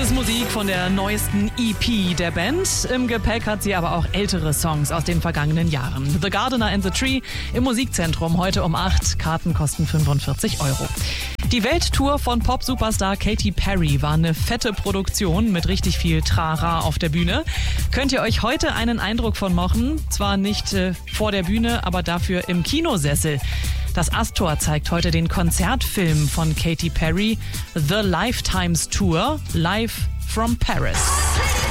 ist Musik von der neuesten EP der Band. Im Gepäck hat sie aber auch ältere Songs aus den vergangenen Jahren. The Gardener and the Tree im Musikzentrum heute um 8. Karten kosten 45 €. Die Welttour von Pop-Superstar Katy Perry war eine fette Produktion mit richtig viel Trara auf der Bühne. Könnt ihr euch heute einen Eindruck von machen? Zwar nicht vor der Bühne, aber dafür im Kinosessel. Das Astor zeigt heute den Konzertfilm von Katy Perry, The Lifetimes Tour, live from Paris.